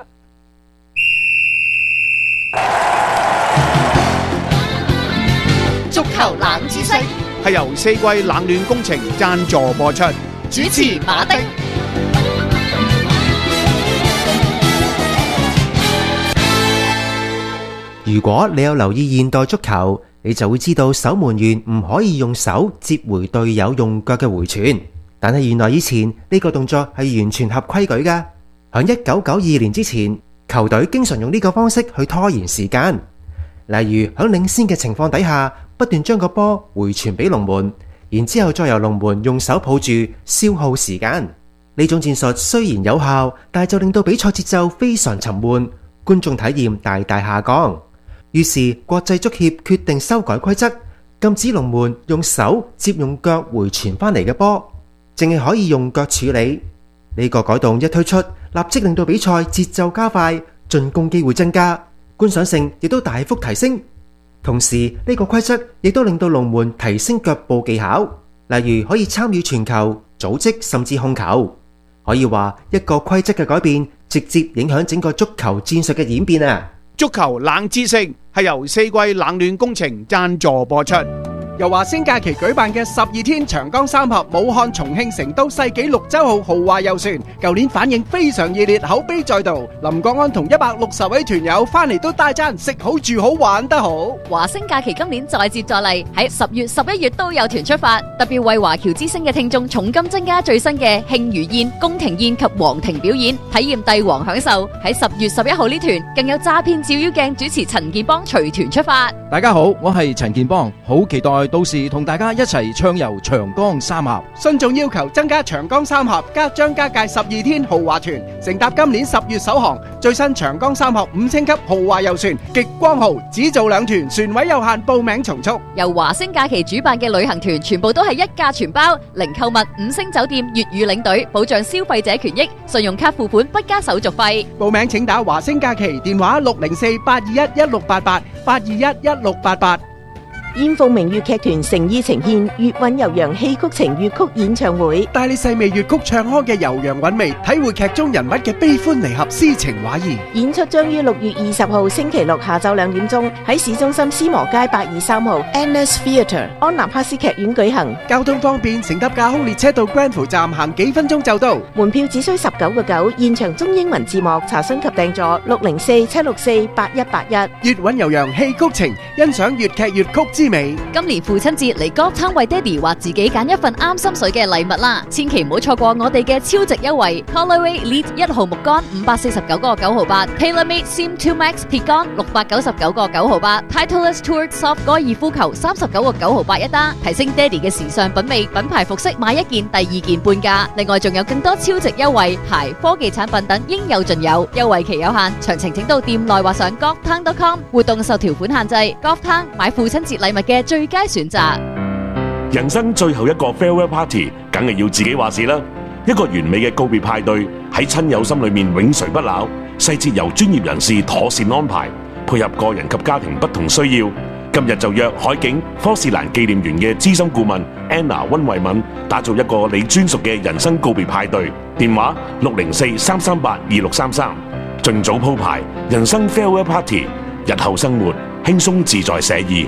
足球冷知識係由四季冷暖工程贊助播出， 主持馬丁。 如果你有留意現代足球，你就會知道守門員唔可以用手接回隊友用腳嘅回傳，但係原來以前呢個動作係完全合規矩㗎。響一九九二年之前，球隊經常用呢個方式去拖延時間，例如響領先嘅情況底下，不斷將個波回傳俾龍門，然之後再由龍門用手抱住，消耗時間。呢種戰術雖然有效，但係就令到比賽節奏非常沉悶，觀眾體驗大大下降。於是國際足協決定修改規則，禁止龍門用手接用腳回傳翻嚟嘅波，淨係可以用腳處理。呢個改動一推出，立即令到比賽節奏加快，進攻機會增加，觀賞性亦都大幅提升。同時呢個規則亦都令到龍門提升腳步技巧，例如可以參與傳球、組織甚至控球。可以話一個規則嘅改變，直接影響整個足球戰術嘅演變啊！ 足球冷知識係由四季冷暖工程贊助播出。 由華星假期舉辦嘅十二天長江三峽武漢、重慶、成都世紀綠洲號豪華遊船，舊年反應非常熱烈，口碑再度。林國安同一百六十位團友翻嚟都大讚食好住好玩得好。 華星假期今年再接再厲，喺十月、十一月都有團出發，特別為華僑之星嘅聽眾重金增加最新嘅慶餘宴、宮廷宴及皇庭表演，體驗帝王享受。喺十月十一號呢團更有詐騙照妖鏡主持陳建邦隨團出發。 大家好，我係陳建邦，好期待到時同大家一齊暢遊長江三峽。 信眾要求增加長江三峽加張家界十二天豪華團，乘搭今年十月首航最新長江三峽五星級豪華遊船極光號，只做兩團，船位有限，報名從速。 由華星假期主辦嘅旅行團全部都係一價全包，零購物、五星酒店、粵語領隊，保障消費者權益，信用卡付款不加手續費。 報名請打華星假期電話六零四八二一一六八八八二一一六八八。 燕鳳明粵劇團誠意呈現粵韻悠揚戲曲情粵曲演唱會， 帶你細味粵曲唱腔嘅悠揚韻味，體會劇中人物嘅悲歡離合、詩情畫意。 演出將於六月二十號星期六下晝兩點鐘喺市中心斯摩街八二三號 N S Theatre 安納克斯劇院舉行。 交通方便，乘搭架空列車到 Granville 站行幾分鐘就到。 門票只需十九個九，現場中英文字幕，查詢及訂座六零四七六四八一八一。 粵韻悠揚戲曲情，欣賞粵劇粵曲之美。 今年父親節嚟Golf Town為爹哋或自己揀一份啱心水嘅禮物啦，千祈唔好錯過我哋嘅超值優惠 Callaway Elite 一號木杆五百四十九個九毫八 TaylorMade Sim two Max 鐵杆六百九十九個九毫八 Titleist Tour Soft 高爾夫球三十九個九毫八一打，提升爹哋嘅時尚品味，品牌服飾買一件第二件半價。另外仲有更多超值優惠，鞋、科技產品等應有盡有，優惠期有限，詳情請到店內或上 golf town dot com。 活動受條款限制。Golf Town 買父親節禮物嘅最佳選擇。 人生最後一個 farewell party，梗係要自己話事啦。一個完美嘅告別派對喺親友心裏面永垂不朽，細節由專業人士妥善安排，配合個人及家庭不同需要。今日就約海景科士蘭紀念園嘅資深顧問 Anna 溫慧敏，打造一個你專屬嘅人生告別派對。電話六零四三三八二六三三，盡早鋪排人生 farewell party，日後生活輕鬆自在寫意。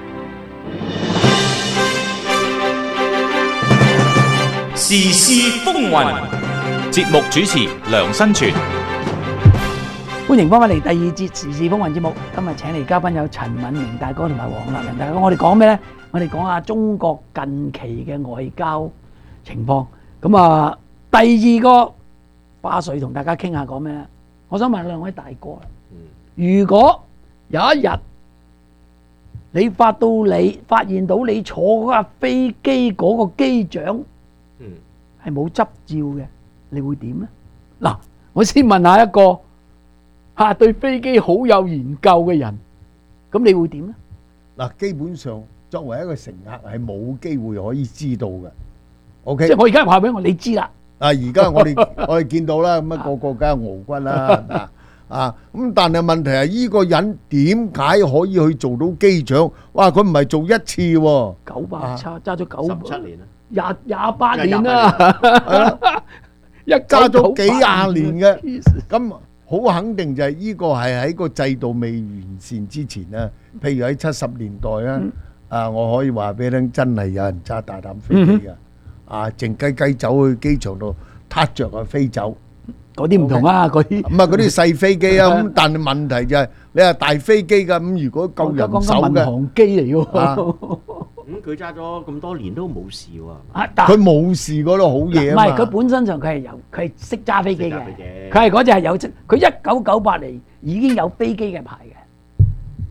時事風雲，節目主持梁新全。 歡迎翻返嚟第二節時事風雲節目。今日請嚟嘉賓有陳敏明大哥同埋黃立仁大哥。我哋講咩呢？我哋講下中國近期嘅外交情況。咁啊，第二個巴水同大家傾下講咩呢？我想問兩位大哥，如果有一日你發到你發現到你坐嗰架飛機嗰個機長係冇執照嘅，你會點呢？嗱，我先問下一個嚇對飛機好有研究嘅人，咁你會點呢？ 嗱，基本上作為一個乘客係冇機會可以知道嘅。OK， 即係我而家話俾我你知啦。 啊，而家我哋我哋見到啦，咁啊個個梗係俄軍啦，係嘛啊？咁但係問題係依個人點解可以去做到機長？哇！佢唔係做一次喎， 九百差揸咗九十七年啦。 廿廿八年啦， 一加咗幾廿年嘅，咁好肯定就係呢個係喺個制度未完善之前啦。譬如喺七十年代啦，啊，我可以話俾你聽，真係有人揸大膽飛機嘅，啊，靜雞雞走去機場度撻着啊飛走， 嗰啲唔同啊，嗰啲唔係嗰啲細飛機啊。咁但係問題就係你係大飛機㗎，咁如果夠人手嘅， 民航機嚟㗎。 咁佢揸咗咁多年都冇事喎， 佢冇事嗰度好嘢啊嘛。 唔係佢本身上佢係有佢係識揸飛機嘅，佢係嗰隻係有識。佢一九九八年已經有飛機嘅牌嘅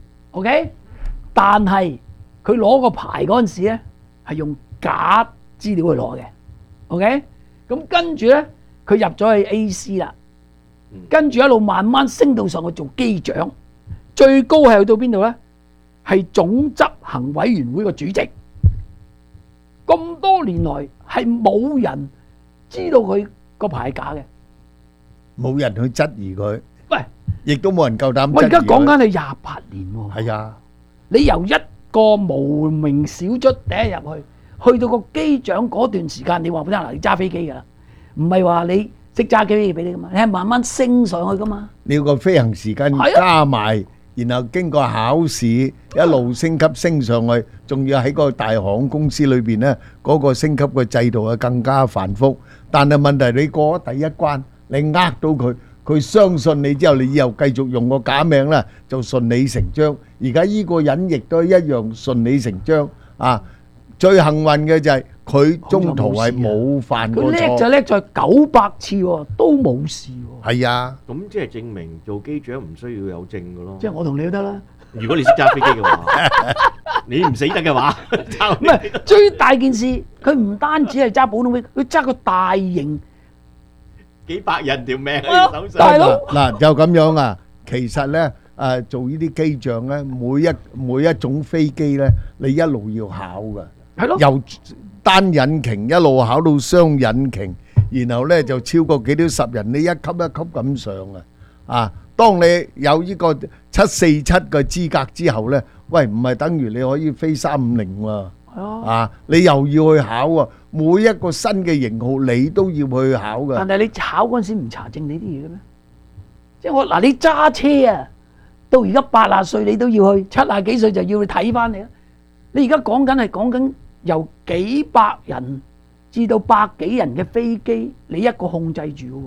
，OK。但係佢攞個牌嗰陣時咧係用假資料去攞嘅 ，OK。咁跟住咧佢入咗去 A C 啦，跟住一路慢慢升到上去做機長，最高係去到邊度咧？係總執行委員會嘅主席，咁多年來係冇人知道佢個牌係假嘅， 冇人去質疑佢。 喂， 亦都冇人夠膽質疑佢。 我而家講緊你廿八年喎。 係啊， 你由一個無名小卒第一入去，去到個機長嗰段時間，你話俾我聽嗱，你揸飛機㗎啦，唔係話你識揸機俾你㗎嘛，你係慢慢升上去㗎嘛。 你要個飛行時間加埋。 然後經過考試一路升級升上去，仲要喺個大航空公司裏邊呢，嗰個升級嘅制度係更加繁複。但係問題你過咗第一關，你呃到佢，佢相信你之後，你以後繼續用個假名呢，就順理成章。而家呢個人亦都一樣順理成章啊！最幸運嘅就係佢中途係冇犯過錯。 佢叻就叻在九百次喎，都冇事喎。 係啊， 咁即係證明做機長唔需要有證嘅咯。 即係我同你都得啦。 如果你識揸飛機嘅話，你唔死得嘅話， 唔係最大件事，佢唔單止係揸普通飛，佢揸個大型幾百人條命喺手上。 大佬嗱就咁樣啊，其實咧誒做呢啲機長咧，每一每一種飛機咧，你一路要考㗎。 係咯， 由單引擎一路考到雙引擎，然後咧就超過幾多十人，你一級一級咁上啊！啊，當你有呢個七四七嘅資格之後咧，喂，唔係等於你可以飛三五零喎，啊，你又要去考啊！每一個新嘅型號你都要去考㗎。 但係你考嗰陣時唔查證你啲嘢嘅咩？即係我嗱，你揸車啊，到而家八啊歲你都要去，七啊幾歲就要去睇翻你啊！你而家講緊係講緊。由幾百人至到百幾人嘅飛機，你一個控制住嘅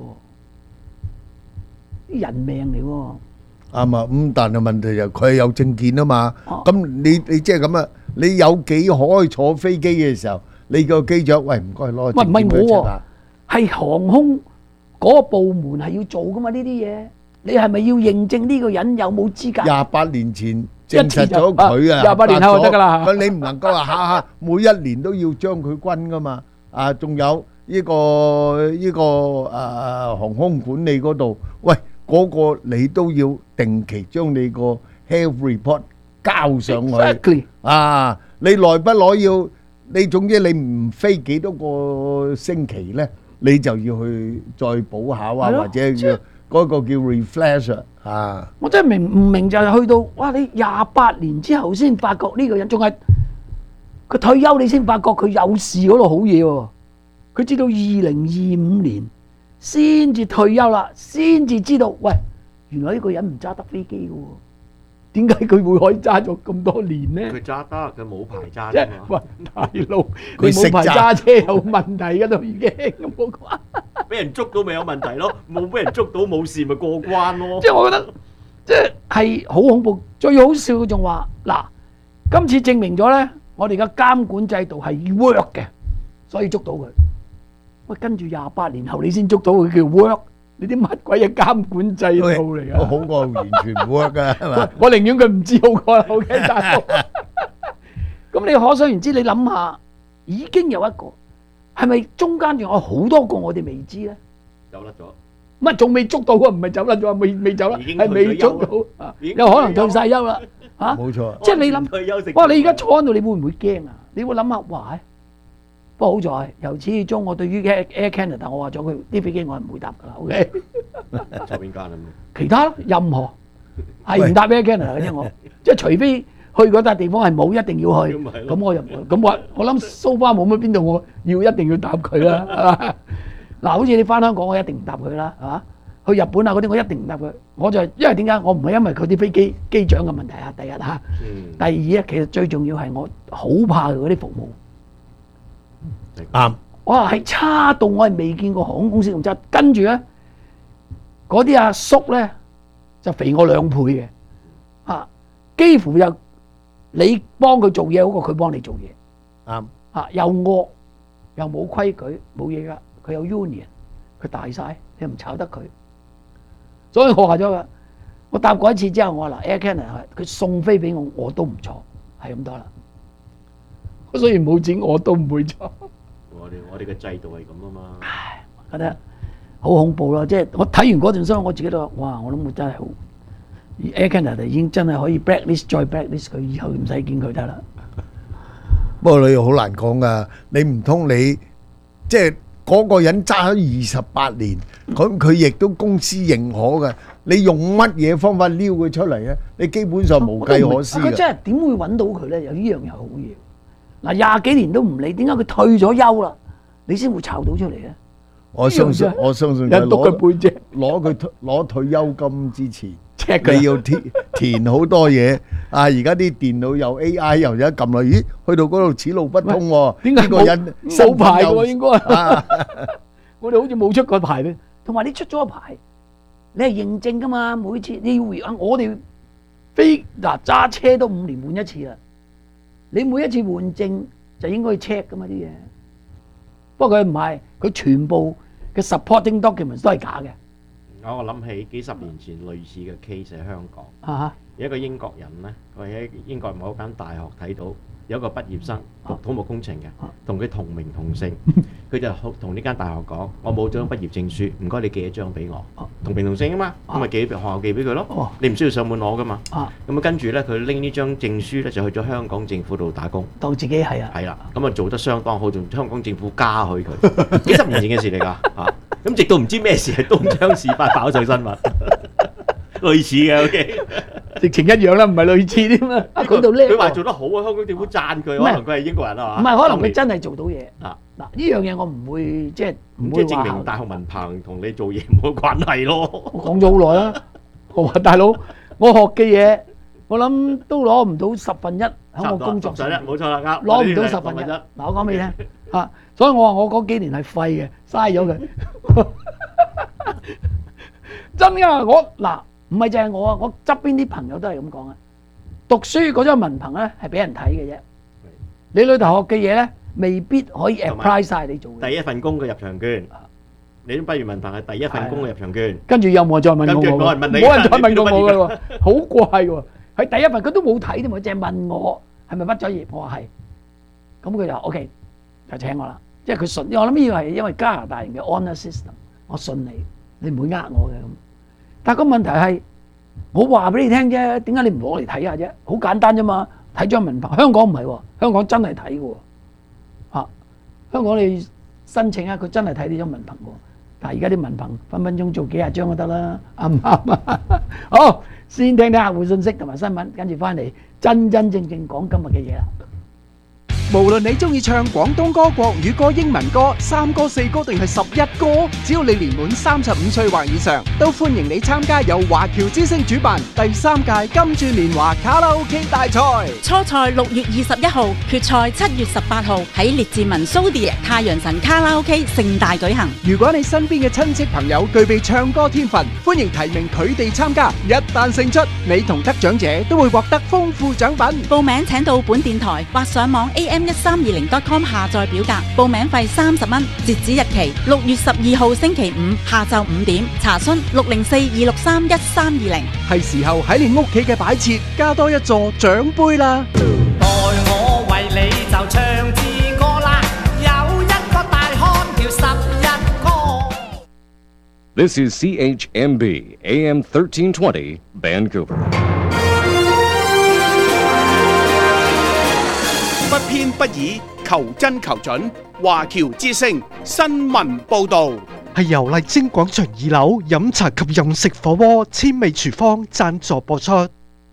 喎，啲人命嚟喎。 啱啊，咁但係問題就佢係有證件啊嘛。咁你你即係咁啊，你有幾可以坐飛機嘅時候，你個機長喂唔該攞個證件俾佢出啊。 係航空嗰個部門係要做噶嘛呢啲嘢，你係咪要認證呢個人有冇資格？ 廿八年前。證實咗佢啊， 廿八年後就得㗎啦。 咁你唔能夠話下下每一年都要將佢軍㗎嘛？啊，仲有呢個呢個誒航空管理嗰度，喂嗰個你都要定期將你個 health report 交上去。啊，你耐不耐要？你總之你唔飛幾多個星期咧，你就要去再補考啊，或者叫嗰個叫 refresher。啊！ 我真係明唔明就係去到哇！你廿八年之後先發覺呢個人仲係佢退休，你先發覺佢有事嗰度好嘢喎。佢知道二零二五年先至退休啦，先至知道喂，原來呢個人唔揸得飛機嘅喎。點解佢會可以揸咗咁多年呢？ 佢揸得，佢冇牌揸啫嘛。 喂，大佬，佢冇牌揸車有問題嘅都已經冇關。 俾人捉到咪有問題咯，冇俾人捉到冇事咪過關咯。 即係我覺得，即係係好恐怖。最好笑嘅仲話嗱，今次證明咗咧，我哋嘅監管制度係 work 嘅，所以捉到佢。喂，跟住廿八年後你先捉到佢叫 work，你啲乜鬼嘢監管制度嚟㗎？ 好過完全唔 work 㗎，係嘛？ 我寧願佢唔知好過啦。OK，大佬。咁你可想而知，你諗下，已經有一個。係咪中間仲有好多個我哋未知咧？ 走甩咗， 乜仲未捉到啊？唔係走甩咗，未未走啦，係未捉到啊！有可能退晒休啦，嚇！ 冇錯。 即係你諗，哇！你而家坐喺度，你會唔會驚啊？你會諗下，哇！不過好在由始至終，我對於 Air Canada，我話咗佢啲飛機我係唔會搭㗎啦。OK。 坐邊間啊？ 其他任何係唔搭 Air Canada 嘅啫，我即係除非。去嗰笪地方係冇一定要去，咁我又咁我我諗蘇花冇乜邊度我要一定要搭佢啦，係嘛？嗱，好似你翻香港我一定唔搭佢啦，係嘛？去日本啊嗰啲我一定唔搭佢，我就因為點解？我唔係因為佢啲飛機機長嘅問題啊，第一嚇，第二咧其實最重要係我好怕佢嗰啲服務， 啱。 哇，係差到我係未見過航空公司咁差，跟住咧嗰啲阿叔咧就肥我兩倍嘅，嚇，幾乎就。你幫佢做嘢好過佢幫你做嘢， 啱啊，又惡又冇規矩冇嘢噶，佢有 union， 佢大晒，你唔炒得佢，所以我話咗噶，我搭過一次之後，我話嗱 Air Canada 佢送飛俾我，我都唔坐，係咁多啦。雖然冇錢，我都唔會坐。 我哋我哋嘅制度係咁啊嘛。 唉，覺得好恐怖咯，即係我睇完嗰段新聞，我自己都話：哇！我諗我真係好。Air Canada 已經真係可以 blacklist 再 blacklist 佢，以後唔使見佢得啦。 不過你好難講噶，你唔通你即係嗰個人揸咗二十八年，咁佢亦都公司認可嘅，你用乜嘢方法撩佢出嚟咧？你基本上無計可施嘅。 佢真係點會揾到佢咧？有呢樣又好嘢。嗱，廿幾年都唔理，點解佢退咗休啦，你先會炒到出嚟咧？ 我相信，我相信佢攞攞佢攞退休金之前， 即 check 佢你要填填好多嘢啊！而家啲電腦又 A I 又有一撳落，咦？去到嗰度此路不通喎， 點解呢個人冇牌嘅喎？應該啊我哋好似冇出過牌嘅，同埋你出咗牌，你係認證噶嘛？每次你要啊，我哋飛嗱揸車都五年換一次啦。你每一次換證就應該 check 噶嘛啲嘢。不過佢唔係，佢全部嘅 supporting documents 都係假嘅。 我諗起幾十年前類似嘅 case 喺香港， 啊有一個英國人咧，佢喺英國某間大學睇到有一個畢業生讀土木工程嘅，同佢同名同姓，佢就同呢間大學講：我冇張畢業證書，唔該你寄一張俾我，同名同姓啊嘛，咁咪寄俾學校寄俾佢咯。你唔需要上門攞噶嘛。咁啊跟住咧，佢拎呢張證書咧就去咗香港政府度打工， 當自己係啊。 係啦，咁啊做得相當好，仲香港政府嘉許佢，幾十年前嘅事嚟㗎嚇。咁直到唔知咩事係東窗事發跑上新聞，類似嘅 OK。 直情一樣啦，唔係類似添嘛。講到叻， 佢話做得好啊，香港政府讚佢，可能佢係英國人啊嘛。 唔係，可能佢真係做到嘢。 啊嗱，呢樣嘢我唔會即係唔即係證會話明大學文憑同你做嘢冇關係咯。 我講咗好耐啦，我話大佬，我學嘅嘢，我諗都攞唔到十分一喺我工作上， 冇錯啦，啱。 攞唔到十分一。嗱，我講俾你聽嚇，所以我話我嗰幾年係廢嘅，嘥咗佢。真㗎，我嗱。唔係淨係我啊，我側邊啲朋友都係咁講啊。讀書嗰張文憑咧係俾人睇嘅啫，你裏頭學嘅嘢咧未必可以 apply 曬你做嘅。 第一份工嘅入場券，你都畢業文憑係第一份工嘅入場券。 跟住有冇人再問過我？ 跟住冇人問你， 冇人再問過我嘅喎，好怪喎。喺第一份佢都冇睇添，佢淨係問我係咪畢咗業，我話係。咁佢就 OK 就請我啦，即係佢信。我諗呢個係因為加拿大人嘅 honour system，我信你，你唔會呃我嘅咁。但係個問題係，我話俾你聽啫，點解你唔攞嚟睇下啫？好簡單啫嘛，睇張文憑。香港唔係喎，香港真係睇嘅喎。嚇，香港你申請啊，佢真係睇呢張文憑喎。但係而家啲文憑分分鐘做幾廿張都得啦，啱唔啱啊？好，先聽聽客戶信息同埋新聞，跟住翻嚟真真正正講今日嘅嘢啦。 無論你中意唱廣東歌、國語歌、英文歌、三歌、四歌定係十一歌，只要你年滿三十五歲或以上，都歡迎你參加由華僑之聲主辦第三屆金鑽年華卡拉 OK 大賽。 初賽六月二十一號，決賽七月十八號喺列治文蘇迪太陽神卡拉 OK 盛大舉行。 如果你身邊嘅親戚朋友具備唱歌天分，歡迎提名佢哋參加。一旦勝出，你同得獎者都會獲得豐富獎品。 報名請到本電台或上網 A M 一三二零 dot com 下載表格，報名費三十蚊，截止日期六月十二號星期五下晝五點，查詢六零四二六三一三二零。 係時候喺你屋企嘅擺設加多一座獎杯啦！ 待我為你就唱支歌啦，有一個大漢叫十一哥。 This is C H M B A M thirteen twenty Vancouver。 不偏不倚，求真求準。華僑之聲新聞報導， 係由麗晶廣場二樓飲茶及飲食火鍋千味廚房贊助播出。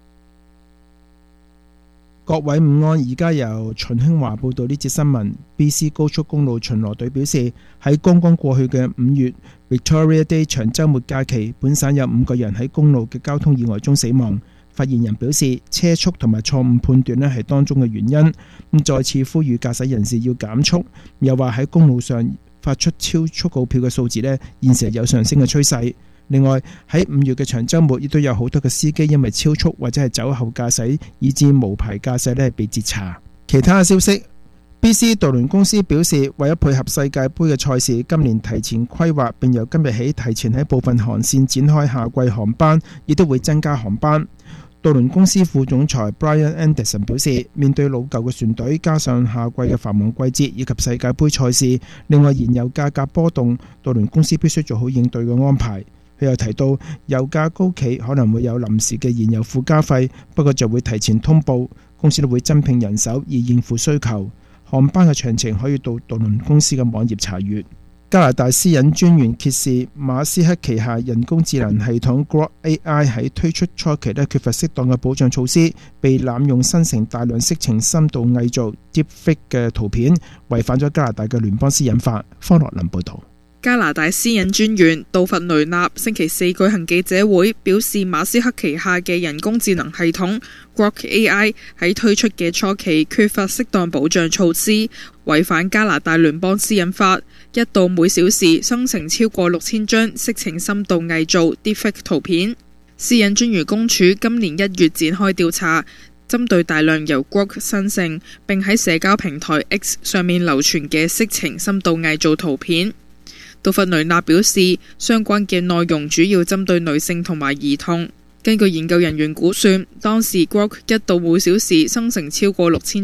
各位午安，而家由秦興華報道呢節新聞。B C 高速公路巡邏隊表示，喺剛剛過去嘅五月 Victoria Day 長週末假期，本省有五個人喺公路嘅交通意外中死亡。發言人表示，車速同埋錯誤判斷咧係當中嘅原因，咁再次呼籲駕駛人士要減速，又話喺公路上發出超速告票嘅數字咧，現時有上升嘅趨勢。另外喺五月嘅長週末，亦都有好多嘅司機因為超速或者係酒後駕駛，以致無牌駕駛咧被截查。其他嘅消息 ，B C 渡輪公司表示，為咗配合世界盃嘅賽事，今年提前規劃並由今日起提前喺部分航線展開夏季航班，亦都會增加航班。渡輪公司副總裁 Brian Anderson 表示，面對老舊嘅船隊，加上夏季嘅繁忙季節以及世界盃賽事，另外燃油價格波動，渡輪公司必須做好應對嘅安排。佢又提到，油價高企可能會有臨時嘅燃油附加費，不過就會提前通報，公司都會增聘人手以應付需求。航班嘅詳情可以到渡輪公司嘅網頁查閱。加拿大私隱專員揭示，馬斯克旗下人工智能系統 Grok A I 喺推出初期咧缺乏適當嘅保障措施，被濫用生成大量色情深度偽造 Deepfake 嘅圖片，違反咗加拿大嘅聯邦私隱法。方樂林報導。 加拿大私隱專員杜弗雷納星期四舉行記者會，表示馬斯克旗下嘅人工智能系統 Grok A I 喺推出嘅初期缺乏適當保障措施，違反加拿大聯邦私隱法，一度每小時生成超過六千張色情深度偽造 deepfake 圖片。私隱專員公署今年一月展開調查，針對大量由 Grok 生成並喺社交平台 X 上面流傳嘅色情深度偽造圖片。杜弗雷納表示，相關嘅內容主要針對女性同埋兒童。根據研究人員估算，當時 Grok 一度每小時生成超過六千